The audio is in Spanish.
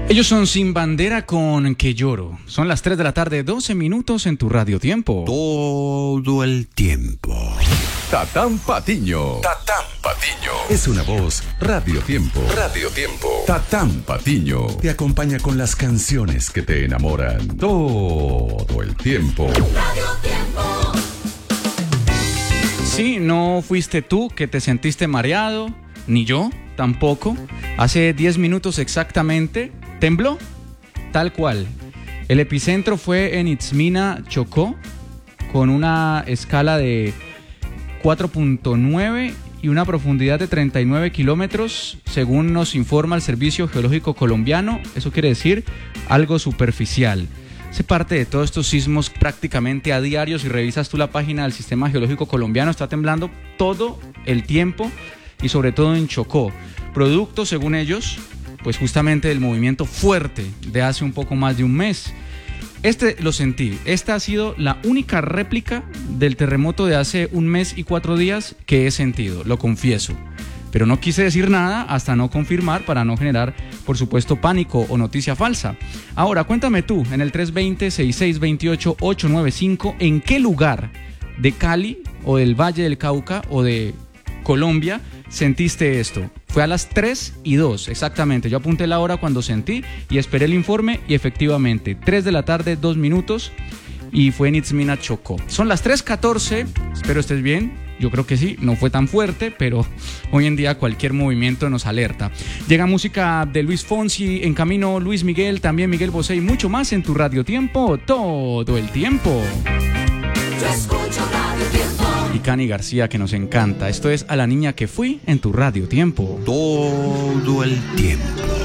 Ellos son Sin Bandera con Que Lloro. Son las 3 de la tarde, 12 minutos en tu Radio Tiempo. Todo el tiempo. Tatán Patiño. Tatán Patiño. Es una voz Radio Tiempo. Radio Tiempo. Tatán Patiño. Te acompaña con las canciones que te enamoran. Todo el tiempo. Radio Tiempo. Sí, no fuiste tú que te sentiste mareado, ni yo tampoco. Hace 10 minutos exactamente tembló, tal cual. El epicentro fue en Itzmina, Chocó, con una escala de 4.9 y una profundidad de 39 kilómetros, según nos informa el Servicio Geológico Colombiano. Eso quiere decir algo superficial. Hace parte de todos estos sismos prácticamente a diario. Si revisas tú la página del Sistema Geológico Colombiano, está temblando todo el tiempo y sobre todo en Chocó. Producto, según ellos, pues justamente del movimiento fuerte de hace un poco más de un mes. Lo sentí. Esta ha sido la única réplica del terremoto de hace un mes y 4 días que he sentido, lo confieso. Pero no quise decir nada hasta no confirmar para no generar, por supuesto, pánico o noticia falsa. Ahora, cuéntame tú, en el 320-6628-895, ¿en qué lugar de Cali o del Valle del Cauca o de Colombia sentiste esto? Fue a las 3:02, exactamente. Yo apunté la hora cuando sentí y esperé el informe y efectivamente, 3 de la tarde, 2 minutos y fue en Itzmina, Chocó. Son las 3:14, espero estés bien. Yo creo que sí, no fue tan fuerte, pero hoy en día cualquier movimiento nos alerta. Llega música de Luis Fonsi, en camino Luis Miguel, también Miguel Bosé y mucho más en tu Radio Tiempo, todo el tiempo. Yo escucho Radio Tiempo. Y Cani García, que nos encanta. Esto es A la niña que fui en tu Radio Tiempo. Todo el tiempo.